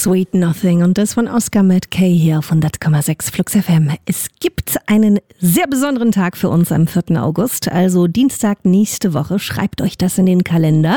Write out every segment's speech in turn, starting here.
Sweet Nothing und das von Oscar Matt Kay hier auf 100,6 Flux FM. Es gibt einen sehr besonderen Tag für uns am 4. August, also Dienstag nächste Woche. Schreibt euch das in den Kalender.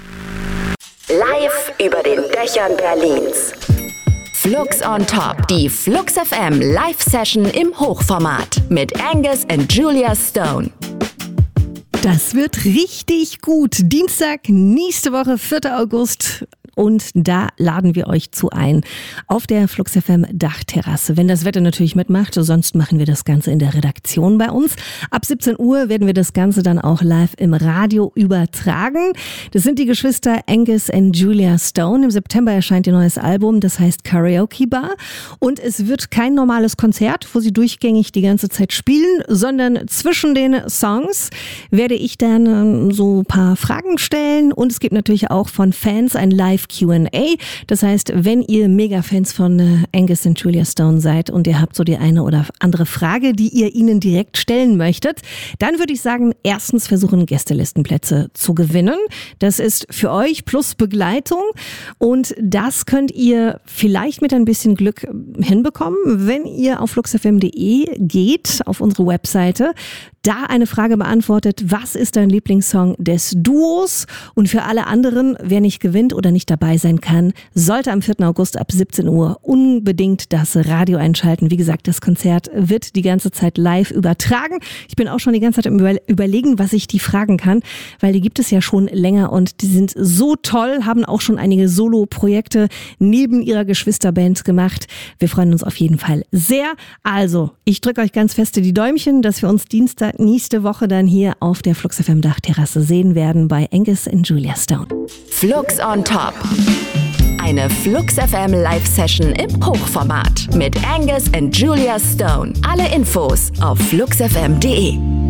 Live über den Dächern Berlins. Flux on Top, die Flux FM Live-Session im Hochformat mit Angus und Julia Stone. Das wird richtig gut. Dienstag nächste Woche, 4. August. Und da laden wir euch zu ein auf der Flux FM Dachterrasse. Wenn das Wetter natürlich mitmacht, sonst machen wir das Ganze in der Redaktion bei uns. Ab 17 Uhr werden wir das Ganze dann auch live im Radio übertragen. Das sind die Geschwister Angus und Julia Stone. Im September erscheint ihr neues Album, das heißt Karaoke Bar. Und es wird kein normales Konzert, wo sie durchgängig die ganze Zeit spielen, sondern zwischen den Songs werde ich dann so ein paar Fragen stellen. Und es gibt natürlich auch von Fans ein Live Q&A. Das heißt, wenn ihr Mega-Fans von Angus und Julia Stone seid und ihr habt so die eine oder andere Frage, die ihr ihnen direkt stellen möchtet, dann würde ich sagen, erstens versuchen, Gästelistenplätze zu gewinnen. Das ist für euch plus Begleitung und das könnt ihr vielleicht mit ein bisschen Glück hinbekommen, wenn ihr auf fluxfm.de geht, auf unsere Webseite, da eine Frage beantwortet, was ist dein Lieblingssong des Duos? Und für alle anderen, wer nicht gewinnt oder nicht dabei sein kann, sollte am 4. August ab 17 Uhr unbedingt das Radio einschalten. Wie gesagt, das Konzert wird die ganze Zeit live übertragen. Ich bin auch schon die ganze Zeit im Überlegen, was ich die fragen kann, weil die gibt es ja schon länger und die sind so toll, haben auch schon einige Solo-Projekte neben ihrer Geschwisterband gemacht. Wir freuen uns auf jeden Fall sehr. Also, ich drücke euch ganz feste die Däumchen, dass wir uns Dienstag nächste Woche dann hier auf der Flux FM Dachterrasse sehen werden bei Angus und Julia Stone. Flux on Top. Eine Flux FM Live-Session im Hochformat mit Angus und Julia Stone. Alle Infos auf fluxfm.de.